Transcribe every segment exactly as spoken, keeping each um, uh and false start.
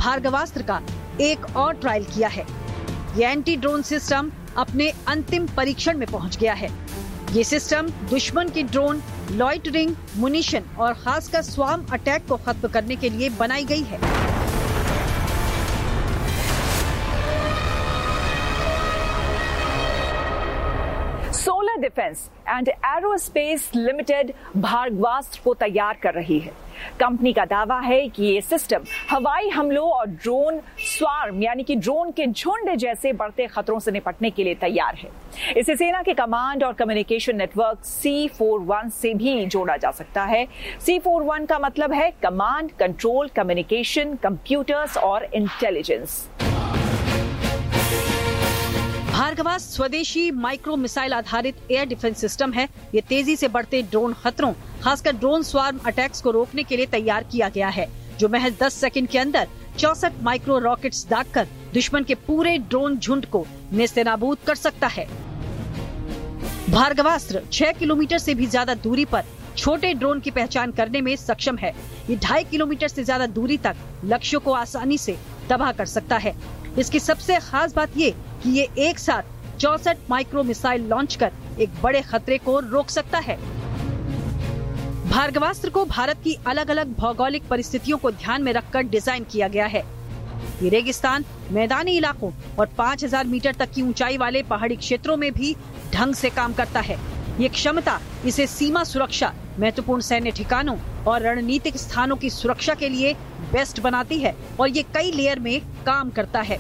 भार्गवास्त्र का एक और ट्रायल किया है। ये एंटी ड्रोन सिस्टम अपने अंतिम परीक्षण में पहुंच गया है। ये सिस्टम दुश्मन के ड्रोन, लॉइटरिंग, मुनिशन और खासकर स्वार्म अटैक को खत्म करने के लिए बनाई गई है। Solar defence and aerospace limited Bhargavastra को तैयार कर रही है। कंपनी का दावा है कि ये सिस्टम हवाई हमलों और ड्रोन स्वार्म यानी कि ड्रोन के झुंड जैसे बढ़ते खतरों से निपटने के लिए तैयार है। इसे सेना के कमांड और कम्युनिकेशन नेटवर्क सी फोर वन से भी जोड़ा जा सकता है। सी फोर वन का मतलब है कमांड, कंट्रोल, कम्युनिकेशन, कंप्यूटर्स और इंटेलिजेंस। भार्गवास्त्र स्वदेशी माइक्रो मिसाइल आधारित एयर डिफेंस सिस्टम है। ये तेजी से बढ़ते ड्रोन खतरों, खासकर ड्रोन स्वार्म अटैक्स को रोकने के लिए तैयार किया गया है, जो महज दस सेकंड के अंदर चौसठ माइक्रो रॉकेट्स दागकर दुश्मन के पूरे ड्रोन झुंड को नेस्तनाबूद कर सकता है। भार्गवास्त्र छह किलोमीटर से भी ज्यादा दूरी पर छोटे ड्रोन की पहचान करने में सक्षम है। ये ढाई किलोमीटर से ज्यादा दूरी तक लक्ष्यों को आसानी से तबाह कर सकता है। इसकी सबसे खास बात ये कि ये एक साथ चौसठ माइक्रो मिसाइल लॉन्च कर एक बड़े खतरे को रोक सकता है। भार्गवास्त्र को भारत की अलग अलग भौगोलिक परिस्थितियों को ध्यान में रखकर डिजाइन किया गया है। ये रेगिस्तान, मैदानी इलाकों और पाँच हज़ार मीटर तक की ऊंचाई वाले पहाड़ी क्षेत्रों में भी ढंग से काम करता है। ये क्षमता इसे सीमा सुरक्षा, महत्वपूर्ण सैन्य ठिकानों और रणनीतिक स्थानों की सुरक्षा के लिए बेस्ट बनाती है और ये कई लेयर में काम करता है।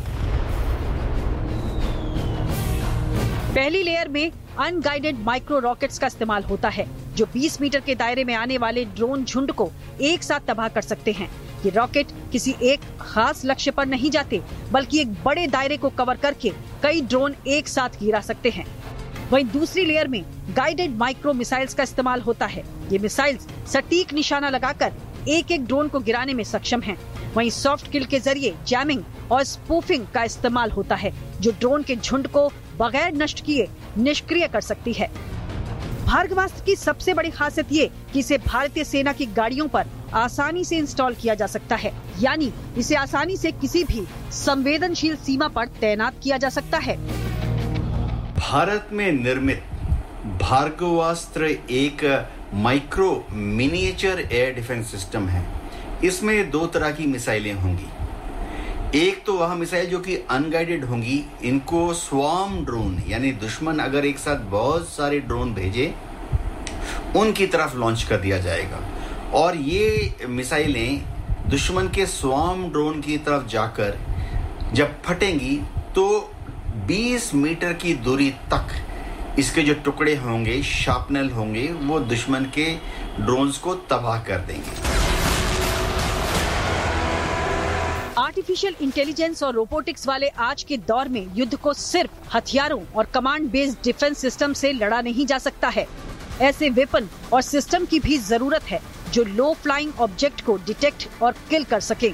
पहली लेयर में अनगाइडेड माइक्रो रॉकेट्स का इस्तेमाल होता है, जो बीस मीटर के दायरे में आने वाले ड्रोन झुंड को एक साथ तबाह कर सकते हैं। ये रॉकेट किसी एक खास लक्ष्य पर नहीं जाते, बल्कि एक बड़े दायरे को कवर करके कई ड्रोन एक साथ गिरा सकते हैं। वहीं दूसरी लेयर में गाइडेड माइक्रो मिसाइल्स का इस्तेमाल होता है। ये मिसाइल्स सटीक निशाना लगाकर एक एक ड्रोन को गिराने में सक्षम हैं। वहीं सॉफ्ट किल के जरिए जैमिंग और स्पूफिंग का इस्तेमाल होता है, जो ड्रोन के झुंड को बगैर नष्ट किए निष्क्रिय कर सकती है। भार्गवास्त्र की सबसे बड़ी खासियत ये कि इसे भारतीय सेना की गाड़ियों पर आसानी से इंस्टॉल किया जा सकता है, यानी इसे आसानी से किसी भी संवेदनशील सीमा पर तैनात किया जा सकता है। भारत में निर्मित भार्गवास्त्र एक micro miniature air defence system है। इसमें दो तरह की मिसाइलें होंगी। एक तो वह मिसाइल जो कि अनगाइडेड होंगी, इनको स्वार्म ड्रोन यानी दुश्मन अगर एक साथ बहुत सारे ड्रोन भेजे उनकी तरफ लॉन्च कर दिया जाएगा और ये मिसाइलें दुश्मन के स्वार्म ड्रोन की तरफ जाकर जब फटेंगी तो बीस मीटर की दूरी तक इसके जो टुकड़े होंगे, शार्पनल होंगे, वो दुश्मन के ड्रोन्स को तबाह कर देंगे। आर्टिफिशियल इंटेलिजेंस और रोबोटिक्स वाले आज के दौर में युद्ध को सिर्फ हथियारों और कमांड बेस्ड डिफेंस सिस्टम से लड़ा नहीं जा सकता है। ऐसे वेपन और सिस्टम की भी जरूरत है जो लो फ्लाइंग ऑब्जेक्ट को डिटेक्ट और किल कर सके।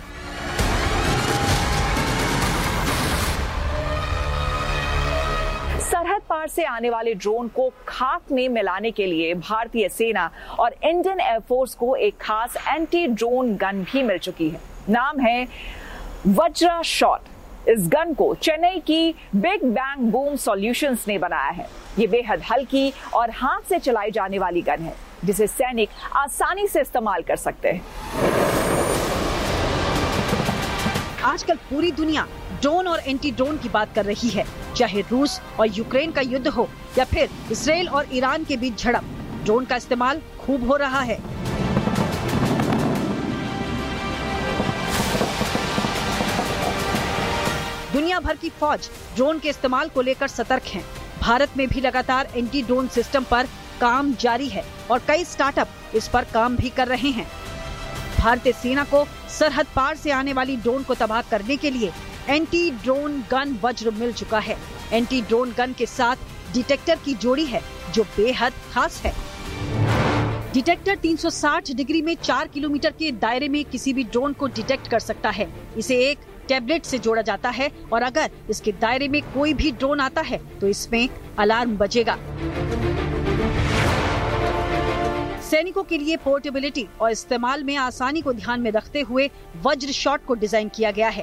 सरहद पार से आने वाले ड्रोन को खाक में मिलाने के लिए भारतीय सेना और इंडियन एयरफोर्स को एक खास एंटी ड्रोन गन भी मिल चुकी है। नाम है वज्रा शॉट। इस गन को चेन्नई की बिग बैंग बूम सॉल्यूशंस ने बनाया है। ये बेहद हल्की और हाथ से चलाई जाने वाली गन है, जिसे सैनिक आसानी से इस्तेमाल कर सकते हैं। आजकल पूरी दुनिया ड्रोन और एंटी ड्रोन की बात कर रही है। चाहे रूस और यूक्रेन का युद्ध हो या फिर इसराइल और ईरान के बीच झड़प, ड्रोन का इस्तेमाल खूब हो रहा है। दुनिया भर की फौज ड्रोन के इस्तेमाल को लेकर सतर्क हैं। भारत में भी लगातार एंटी ड्रोन सिस्टम पर काम जारी है और कई स्टार्टअप इस पर काम भी कर रहे हैं। भारतीय सेना को सरहद पार से आने वाली ड्रोन को तबाह करने के लिए एंटी ड्रोन गन वज्र मिल चुका है। एंटी ड्रोन गन के साथ डिटेक्टर की जोड़ी है जो बेहद खास है। डिटेक्टर तीन सौ साठ डिग्री में चार किलोमीटर के दायरे में किसी भी ड्रोन को डिटेक्ट कर सकता है। इसे एक टैबलेट से जोड़ा जाता है और अगर इसके दायरे में कोई भी ड्रोन आता है तो इसमें अलार्म बजेगा। सैनिकों के लिए पोर्टेबिलिटी और इस्तेमाल में आसानी को ध्यान में रखते हुए वज्र शॉट को डिजाइन किया गया है।